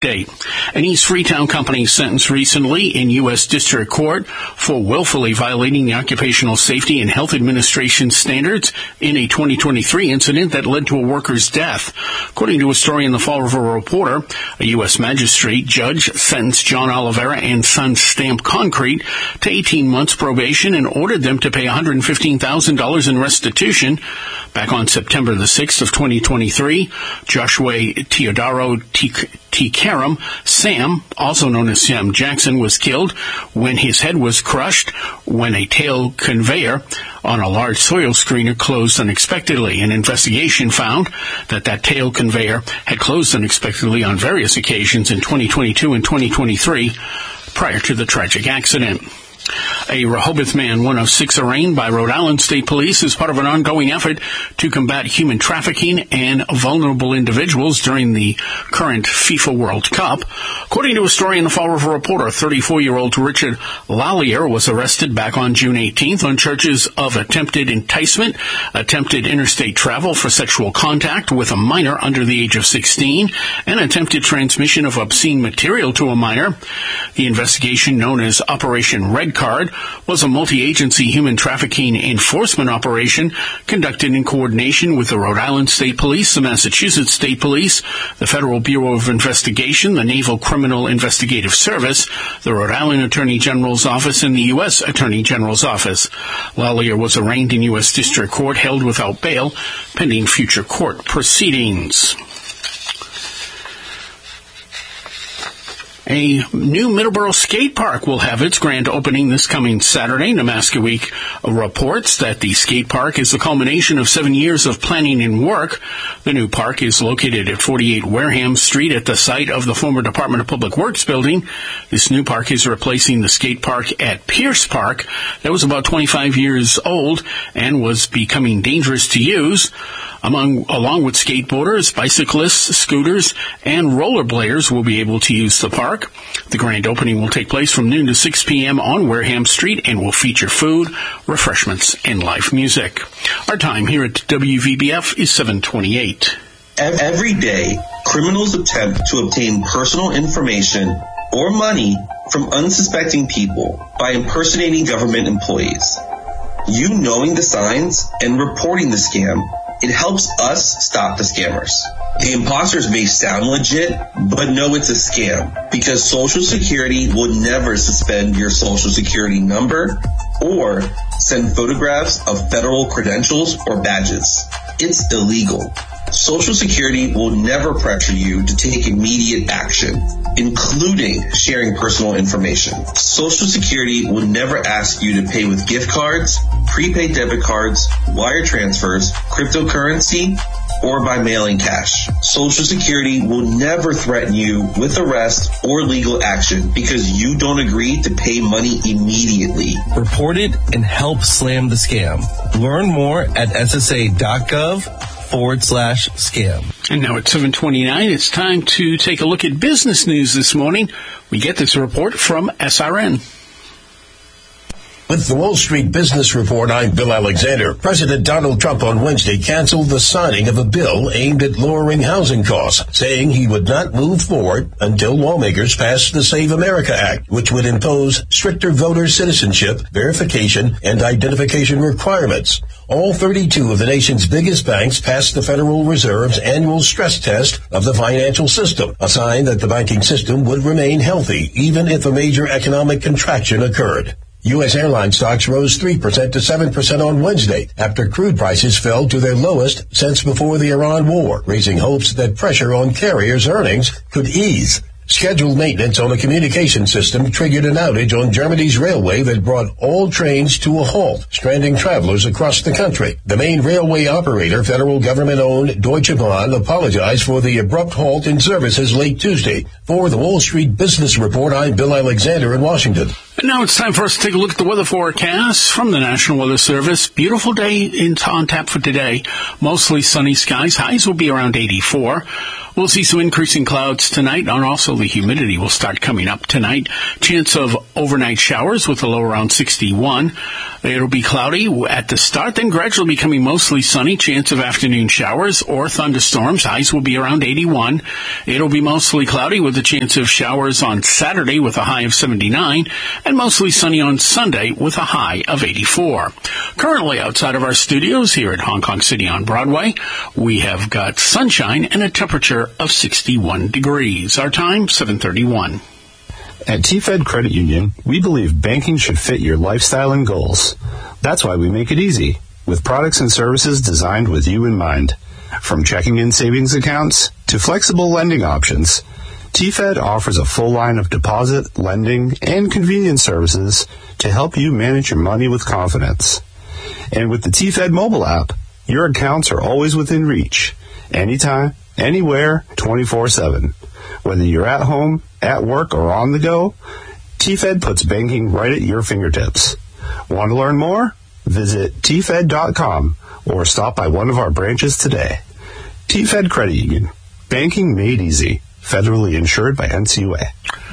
date. An East Freetown company sentenced recently in U.S. District Court for willfully violating the Occupational Safety and Health Administration standards in a 2023 incident that led to a worker's death. According to a story in the Fall River Reporter, a U.S. magistrate judge sentenced John Oliveira and Sons Stamp Concrete to 18 months probation and ordered them to pay $115,000 in restitution. Back on September the 6th of 2023, Joshua Teodoro Karam, Sam, also known as Sam Jackson, was killed when his head was crushed when a tail conveyor on a large soil screener closed unexpectedly. An investigation found that tail conveyor had closed unexpectedly on various occasions in 2022 and 2023 prior to the tragic accident. A Rehoboth man, one of 6 arraigned by Rhode Island State Police as part of an ongoing effort to combat human trafficking and vulnerable individuals during the current FIFA World Cup. According to a story in the Fall River Reporter, 34-year-old Richard Lallier was arrested back on June 18th on charges of attempted enticement, attempted interstate travel for sexual contact with a minor under the age of 16, and attempted transmission of obscene material to a minor. The investigation, known as Operation Red Card, was a multi-agency human trafficking enforcement operation conducted in coordination with the Rhode Island State Police, the Massachusetts State Police, the Federal Bureau of Investigation, the Naval Criminal Investigative Service, the Rhode Island Attorney General's Office, and the U.S. Attorney General's Office. Lallier was arraigned in U.S. District Court, held without bail, pending future court proceedings. A new Middleborough skate park will have its grand opening this coming Saturday. Namaska Week reports that the skate park is the culmination of 7 years of planning and work. The new park is located at 48 Wareham Street at the site of the former Department of Public Works building. This new park is replacing the skate park at Pierce Park that was about 25 years old and was becoming dangerous to use. Along with skateboarders, bicyclists, scooters, and rollerbladers will be able to use the park. The grand opening will take place from noon to 6 p.m. on Wareham Street and will feature food, refreshments, and live music. Our time here at WVBF is 7:28. Every day, criminals attempt to obtain personal information or money from unsuspecting people by impersonating government employees. You knowing the signs and reporting the scam, it helps us stop the scammers. The imposters may sound legit, but no, it's a scam because Social Security will never suspend your Social Security number or send photographs of federal credentials or badges. It's illegal. Social Security will never pressure you to take immediate action, including sharing personal information. Social Security will never ask you to pay with gift cards, prepaid debit cards, wire transfers, cryptocurrency, or by mailing cash. Social Security will never threaten you with arrest or legal action because you don't agree to pay money immediately. Report it and help slam the scam. Learn more at ssa.gov/scam. And now at 7:29, it's time to take a look at business news this morning. We get this report from SRN. With the Wall Street Business Report, I'm Bill Alexander. President Donald Trump on Wednesday canceled the signing of a bill aimed at lowering housing costs, saying he would not move forward until lawmakers pass the Save America Act, which would impose stricter voter citizenship, verification, and identification requirements. All 32 of the nation's biggest banks passed the Federal Reserve's annual stress test of the financial system, a sign that the banking system would remain healthy, even if a major economic contraction occurred. U.S. airline stocks rose 3% to 7% on Wednesday after crude prices fell to their lowest since before the Iran war, raising hopes that pressure on carriers' earnings could ease. Scheduled maintenance on a communication system triggered an outage on Germany's railway that brought all trains to a halt, stranding travelers across the country. The main railway operator, federal government-owned Deutsche Bahn, apologized for the abrupt halt in services late Tuesday. For the Wall Street Business Report, I'm Bill Alexander in Washington. And now it's time for us to take a look at the weather forecast from the National Weather Service. Beautiful day on tap for today. Mostly sunny skies. Highs will be around 84. We'll see some increasing clouds tonight, and also the humidity will start coming up tonight. Chance of overnight showers with a low around 61. It'll be cloudy at the start, then gradually becoming mostly sunny. Chance of afternoon showers or thunderstorms. Highs will be around 81. It'll be mostly cloudy with a chance of showers on Saturday with a high of 79, and mostly sunny on Sunday with a high of 84. Currently outside of our studios here at Hong Kong City on Broadway, we have got sunshine and a temperature of 61 degrees. Our time, 7:31. At TFED Credit Union, we believe banking should fit your lifestyle and goals. That's why we make it easy, with products and services designed with you in mind. From checking and savings accounts to flexible lending options, TFED offers a full line of deposit, lending, and convenience services to help you manage your money with confidence. And with the TFED mobile app, your accounts are always within reach, anytime, anywhere, 24/7. Whether you're at home, at work, or on the go, TFED puts banking right at your fingertips. Want to learn more? Visit tfed.com or stop by one of our branches today. TFED Credit Union. Banking made easy. Federally insured by NCUA.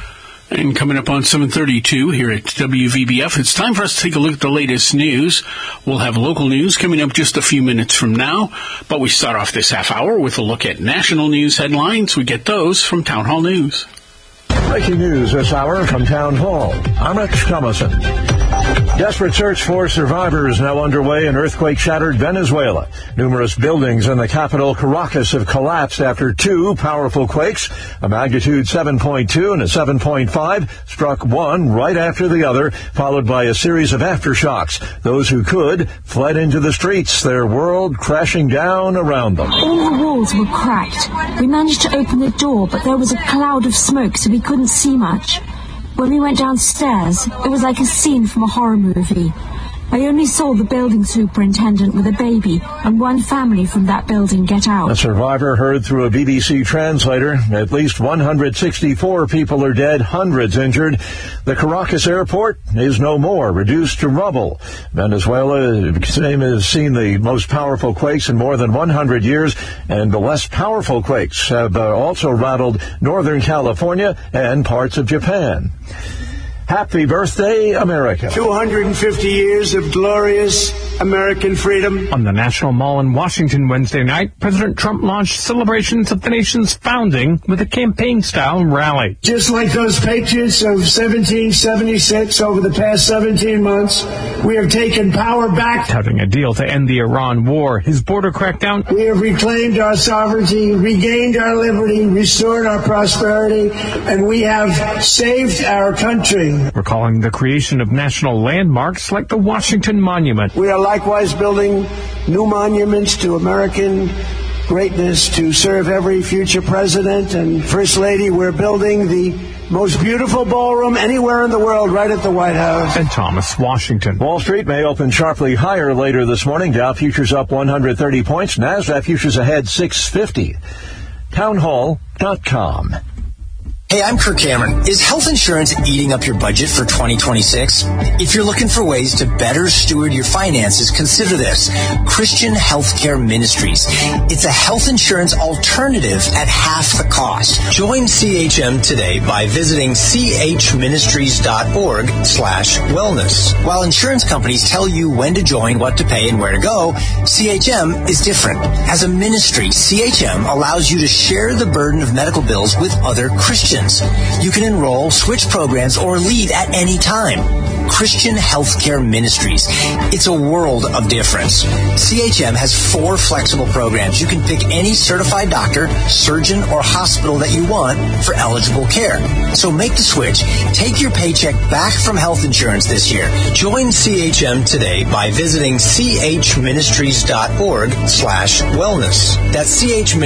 And coming up on 7:32 here at WVBF, it's time for us to take a look at the latest news. We'll have local news coming up just a few minutes from now, but we start off this half hour with a look at national news headlines. We get those from Town Hall News. Breaking news this hour from Town Hall. I'm Rich Thomason. Desperate search for survivors now underway in earthquake-shattered Venezuela. Numerous buildings in the capital Caracas have collapsed after two powerful quakes. A magnitude 7.2 and a 7.5 struck one right after the other, followed by a series of aftershocks. Those who could fled into the streets, their world crashing down around them. All the walls were cracked. We managed to open the door, but there was a cloud of smoke, so we couldn't see much. When we went downstairs, it was like a scene from a horror movie. I only saw the building superintendent with a baby and one family from that building get out. A survivor heard through a BBC translator. At least 164 people are dead, hundreds injured. The Caracas airport is no more, reduced to rubble. Venezuela has seen the most powerful quakes in more than 100 years, and the less powerful quakes have also rattled Northern California and parts of Japan. Happy birthday, America. 250 years of glorious American freedom. On the National Mall in Washington Wednesday night, President Trump launched celebrations of the nation's founding with a campaign-style rally. Just like those patriots of 1776 over the past 17 months, we have taken power back. Touting a deal to end the Iran war, his border crackdown. We have reclaimed our sovereignty, regained our liberty, restored our prosperity, and we have saved our country. Recalling the creation of national landmarks like the Washington Monument. We are likewise building new monuments to American greatness to serve every future president and First Lady. We're building the most beautiful ballroom anywhere in the world right at the White House. And Thomas Washington. Wall Street may open sharply higher later this morning. Dow futures up 130 points. NASDAQ futures ahead 650. Townhall.com. Hey, I'm Kirk Cameron. Is health insurance eating up your budget for 2026? If you're looking for ways to better steward your finances, consider this. Christian Healthcare Ministries. It's a health insurance alternative at half the cost. Join CHM today by visiting chministries.org/wellness. While insurance companies tell you when to join, what to pay, and where to go, CHM is different. As a ministry, CHM allows you to share the burden of medical bills with other Christians. You can enroll, switch programs, or leave at any time. Christian Healthcare Ministries. It's a world of difference. CHM has 4 flexible programs. You can pick any certified doctor, surgeon, or hospital that you want for eligible care. So make the switch. Take your paycheck back from health insurance this year. Join CHM today by visiting chministries.org/wellness. That's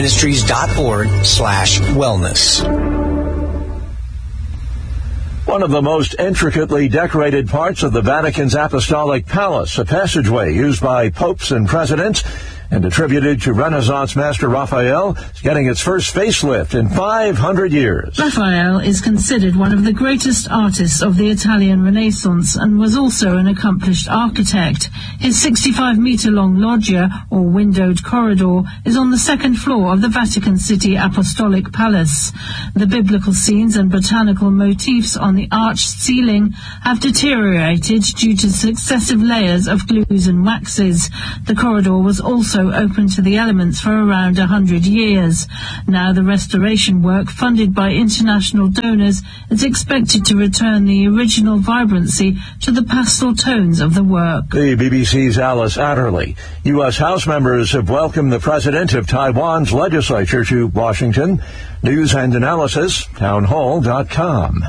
chministries.org/wellness. One of the most intricately decorated parts of the Vatican's Apostolic Palace, a passageway used by popes and presidents, and attributed to Renaissance master Raphael, is getting its first facelift in 500 years. Raphael is considered one of the greatest artists of the Italian Renaissance and was also an accomplished architect. His 65-meter-long loggia, or windowed corridor, is on the second floor of the Vatican City Apostolic Palace. The biblical scenes and botanical motifs on the arched ceiling have deteriorated due to successive layers of glues and waxes. The corridor was also open to the elements for around 100 years. Now the restoration work, funded by international donors, is expected to return the original vibrancy to the pastel tones of the work. The BBC's Alice Adderley. U.S. House members have welcomed the president of Taiwan's legislature to Washington. News and analysis, townhall.com.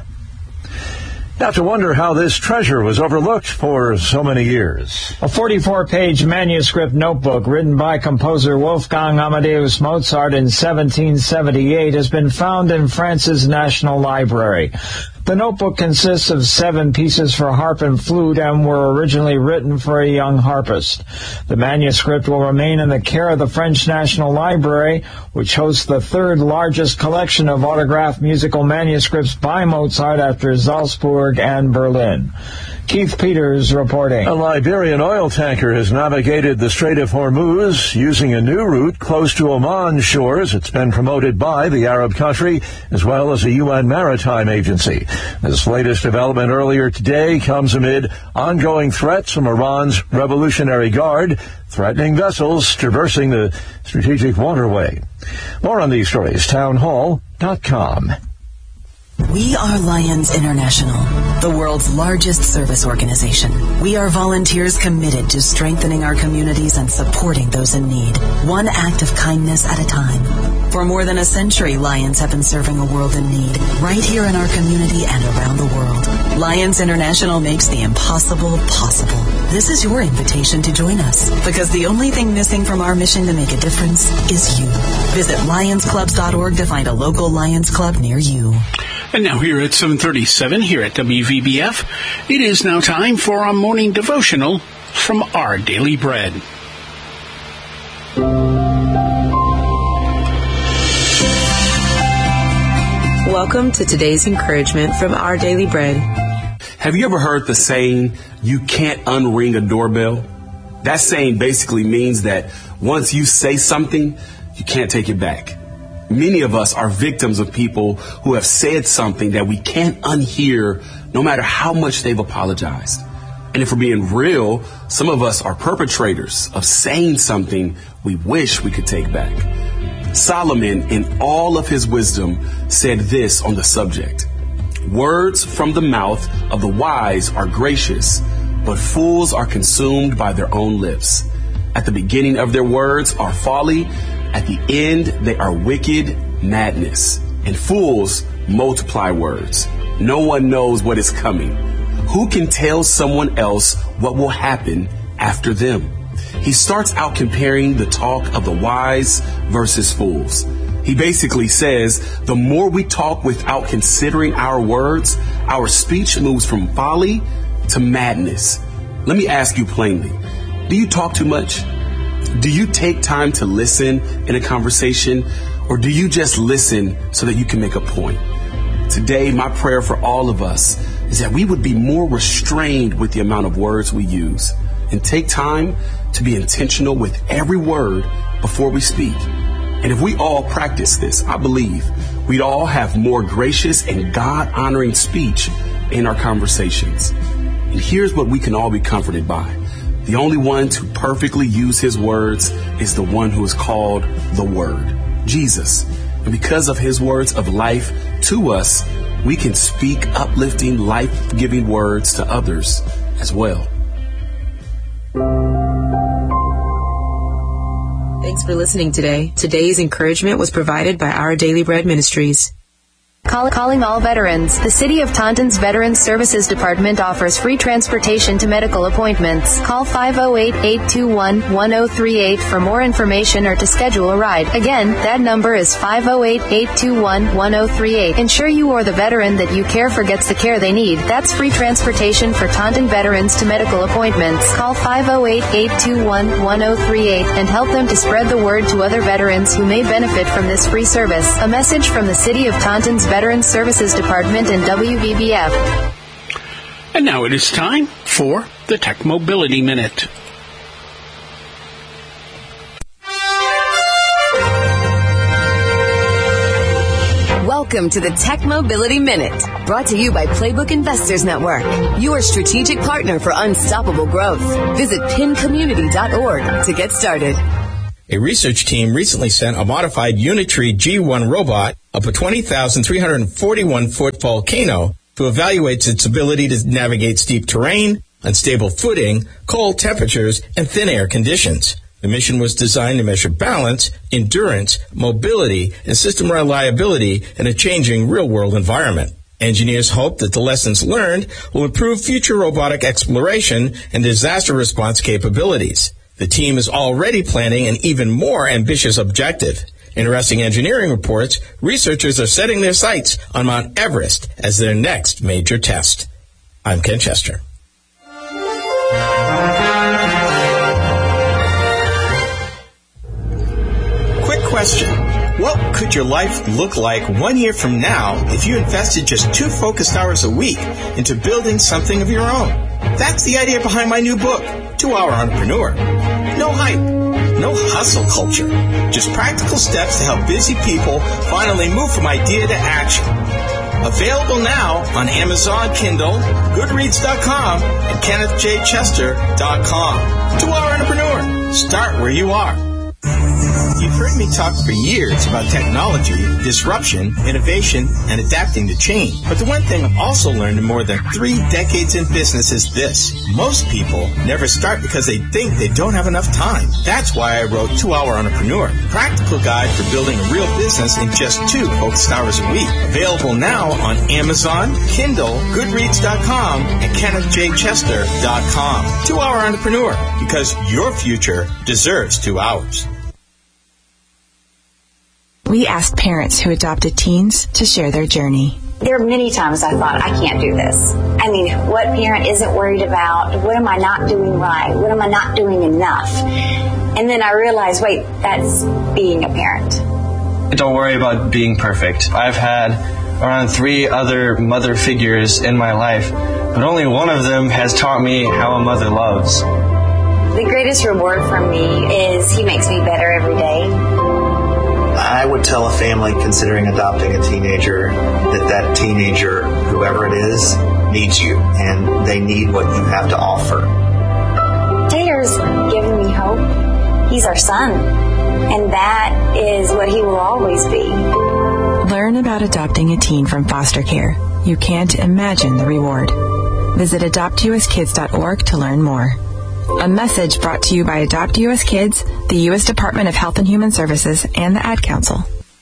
Not to wonder how this treasure was overlooked for so many years. A 44-page manuscript notebook written by composer Wolfgang Amadeus Mozart in 1778 has been found in France's National Library. The notebook consists of 7 pieces for harp and flute and were originally written for a young harpist. The manuscript will remain in the care of the French National Library, which hosts the 3rd largest collection of autographed musical manuscripts by Mozart after Salzburg and Berlin. Keith Peters reporting. A Liberian oil tanker has navigated the Strait of Hormuz using a new route close to Oman's shores. It's been promoted by the Arab country as well as the UN Maritime Agency. This latest development earlier today comes amid ongoing threats from Iran's Revolutionary Guard, threatening vessels traversing the strategic waterway. More on these stories, townhall.com. We are Lions International, the world's largest service organization. We are volunteers committed to strengthening our communities and supporting those in need, one act of kindness at a time. For more than a century, Lions have been serving a world in need, right here in our community and around the world. Lions International makes the impossible possible. This is your invitation to join us, because the only thing missing from our mission to make a difference is you. Visit lionsclubs.org to find a local Lions Club near you. And now here at 7:37 here at WVBF, it is now time for our morning devotional from Our Daily Bread. Welcome to today's encouragement from Our Daily Bread. Have you ever heard the saying, you can't unring a doorbell? That saying basically means that once you say something, you can't take it back. Many of us are victims of people who have said something that we can't unhear, no matter how much they've apologized. And if we're being real, some of us are perpetrators of saying something we wish we could take back. Solomon, in all of his wisdom, said this on the subject: words from the mouth of the wise are gracious, but fools are consumed by their own lips. At the beginning of their words are folly, at the end they are wicked madness. And fools multiply words. No one knows what is coming. Who can tell someone else what will happen after them? He starts out comparing the talk of the wise versus fools. He basically says the more we talk without considering our words, our speech moves from folly to madness. Let me ask you plainly, do you talk too much? Do you take time to listen in a conversation, or do you just listen so that you can make a point? Today, my prayer for all of us is that we would be more restrained with the amount of words we use and take time to be intentional with every word before we speak. And if we all practice this, I believe we'd all have more gracious and God-honoring speech in our conversations. And here's what we can all be comforted by. The only one to perfectly use his words is the one who is called the Word, Jesus. And because of his words of life to us, we can speak uplifting, life-giving words to others as well. Thanks for listening today. Today's encouragement was provided by Our Daily Bread Ministries. Calling all veterans. The City of Taunton's Veterans Services Department offers free transportation to medical appointments. Call 508-821-1038 for more information or to schedule a ride. Again, that number is 508-821-1038. Ensure you or the veteran that you care for gets the care they need. That's free transportation for Taunton veterans to medical appointments. Call 508-821-1038 and help them to spread the word to other veterans who may benefit from this free service. A message from the City of Taunton's Veterans Services Department and WVBF. And now it is time for the Tech Mobility Minute. Welcome to the Tech Mobility Minute, brought to you by Playbook Investors Network, your strategic partner for unstoppable growth. Visit pincommunity.org to get started. A research team recently sent a modified Unitree G1 robot up a 20,341-foot volcano to evaluate its ability to navigate steep terrain, unstable footing, cold temperatures, and thin air conditions. The mission was designed to measure balance, endurance, mobility, and system reliability in a changing real-world environment. Engineers hope that the lessons learned will improve future robotic exploration and disaster response capabilities. The team is already planning an even more ambitious objective. Interesting engineering reports, researchers are setting their sights on Mount Everest as their next major test. I'm Ken Chester. Quick question. What could your life look like 1 year from now if you invested just 2 focused hours a week into building something of your own? That's the idea behind my new book, 2 Hour Entrepreneur. No hype, no hustle culture, just practical steps to help busy people finally move from idea to action. Available now on Amazon, Kindle, Goodreads.com, and KennethJChester.com. 2 Hour Entrepreneur. Start where you are. You've heard me talk for years about technology, disruption, innovation, and adapting to change. But the one thing I've also learned in more than 3 decades in business is this. Most people never start because they think they don't have enough time. That's why I wrote 2 Hour Entrepreneur, a practical guide for building a real business in just 2 focused hours a week. Available now on Amazon, Kindle, Goodreads.com, and KennethJChester.com. 2 Hour Entrepreneur, because your future deserves 2 hours. We asked parents who adopted teens to share their journey. There are many times I thought, I can't do this. I mean, what parent isn't worried about? What am I not doing right? What am I not doing enough? And then I realized, wait, that's being a parent. Don't worry about being perfect. I've had around 3 other mother figures in my life, but only one of them has taught me how a mother loves. The greatest reward for me is he makes me better every day. I would tell a family considering adopting a teenager that teenager, whoever it is, needs you, and they need what you have to offer. Taylor's given me hope. He's our son, and that is what he will always be. Learn about adopting a teen from foster care. You can't imagine the reward. Visit adoptuskids.org to learn more. A message brought to you by Adopt U.S. Kids, the U.S. Department of Health and Human Services, and the Ad Council.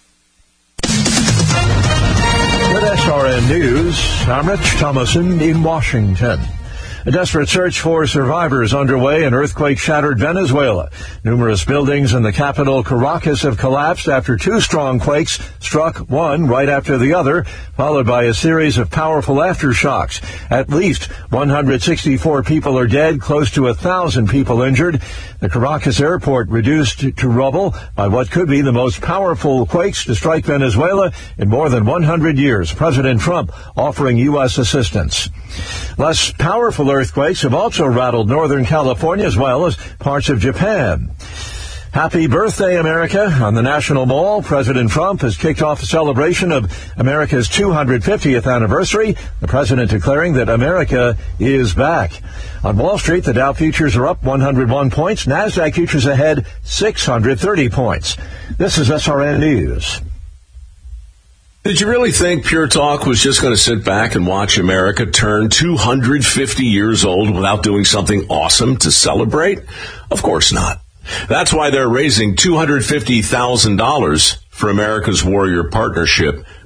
With SRN News, I'm Rich Thomason in Washington. A desperate search for survivors underway in earthquake-shattered Venezuela. Numerous buildings in the capital Caracas have collapsed after 2 strong quakes struck, one right after the other, followed by a series of powerful aftershocks. At least 164 people are dead, close to 1,000 people injured. The Caracas airport reduced to rubble by what could be the most powerful quakes to strike Venezuela in more than 100 years. President Trump offering U.S. assistance. Less powerful earthquakes have also rattled Northern California as well as parts of Japan. Happy birthday, America. On the National Mall, President Trump has kicked off a celebration of America's 250th anniversary, the president declaring that America is back. On Wall Street, the Dow futures are up 101 points. NASDAQ futures ahead 630 points. This is SRN News. Did you really think Pure Talk was just going to sit back and watch America turn 250 years old without doing something awesome to celebrate? Of course not. That's why they're raising $250,000 for America's Warrior Partnership,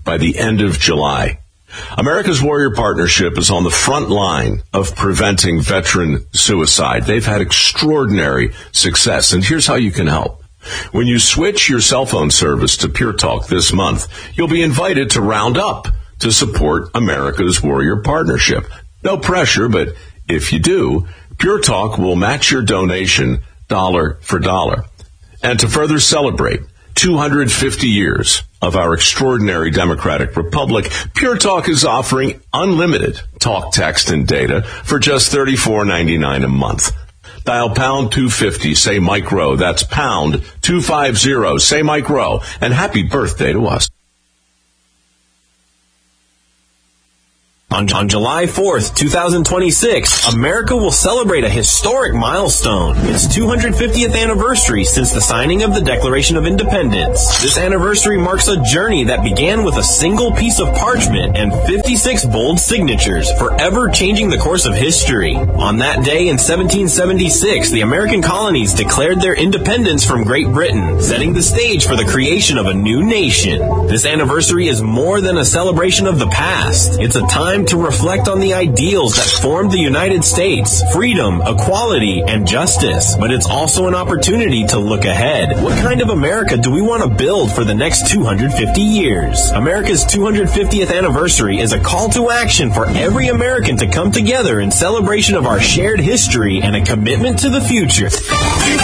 by the end of July. America's Warrior Partnership is on the front line of preventing veteran suicide. They've had extraordinary success, and here's how you can help. When you switch your cell phone service to Pure Talk this month, you'll be invited to round up to support America's Warrior Partnership. No pressure, but if you do, Pure Talk will match your donation dollar for dollar. And to further celebrate 250 years of our extraordinary democratic republic, Pure Talk is offering unlimited talk, text, and data for just $34.99 a month. Dial pound 250, say Mike Rowe. That's pound 250, say Mike Rowe. And happy birthday to us. On July 4th, 2026, America will celebrate a historic milestone. Its 250th anniversary since the signing of the Declaration of Independence. This anniversary marks a journey that began with a single piece of parchment and 56 bold signatures, forever changing the course of history. On that day in 1776, the American colonies declared their independence from Great Britain, setting the stage for the creation of a new nation. This anniversary is more than a celebration of the past. It's a time to reflect on the ideals that formed the United States: freedom, equality, and justice. But it's also an opportunity to look ahead. What kind of America do we want to build for the next 250 years? America's 250th anniversary is a call to action for every American to come together in celebration of our shared history and a commitment to the future.